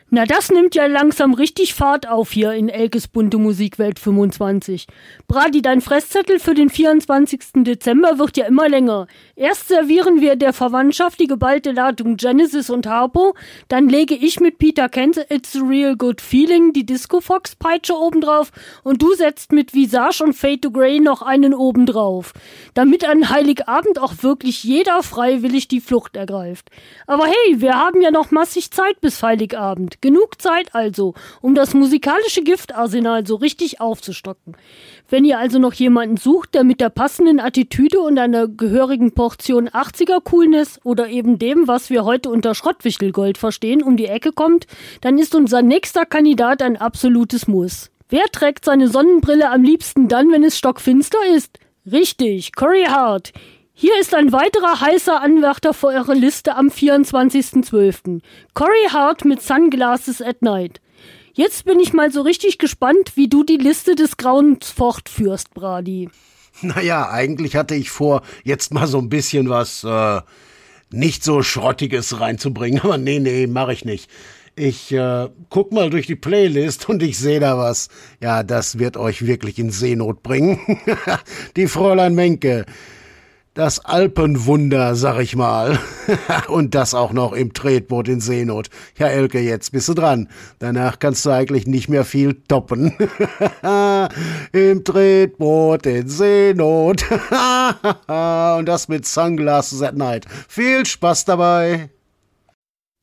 Na, das nimmt ja langsam richtig Fahrt auf hier in Elkes bunte Musikwelt 25. Brady, dein Fresszettel für den 24. Dezember wird ja immer länger. Erst servieren wir der Verwandtschaft die geballte Ladung Genesis und Harpo, dann lege ich mit Peter Kent It's a Real Good Feeling die Disco-Fox-Peitsche obendrauf und du setzt mit Visage und Fade to Grey noch einen obendrauf. Damit an Heiligabend auch wirklich jeder freiwillig die Flucht ergreift. Aber hey, wir haben ja noch massig Zeit bis Heiligabend. Genug Zeit also, um das musikalische Giftarsenal so richtig aufzustocken. Wenn ihr also noch jemanden sucht, der mit der passenden Attitüde und einer gehörigen Portion 80er-Coolness oder eben dem, was wir heute unter Schrottwichtelgold verstehen, um die Ecke kommt, dann ist unser nächster Kandidat ein absolutes Muss. Wer trägt seine Sonnenbrille am liebsten dann, wenn es stockfinster ist? Richtig, Corey Hart. Hier ist ein weiterer heißer Anwärter für eure Liste am 24.12. Corey Hart mit Sunglasses at Night. Jetzt bin ich mal so richtig gespannt, wie du die Liste des Grauens fortführst, Brady. Naja, eigentlich hatte ich vor, jetzt mal so ein bisschen was nicht so Schrottiges reinzubringen. Aber nee, mache ich nicht. Ich guck mal durch die Playlist und ich sehe da was. Ja, das wird euch wirklich in Seenot bringen. Die Fräulein Menke. Das Alpenwunder, sag ich mal. Und das auch noch im Tretboot in Seenot. Ja, Elke, jetzt bist du dran. Danach kannst du eigentlich nicht mehr viel toppen. Im Tretboot in Seenot. Und das mit Sunglasses at Night. Viel Spaß dabei.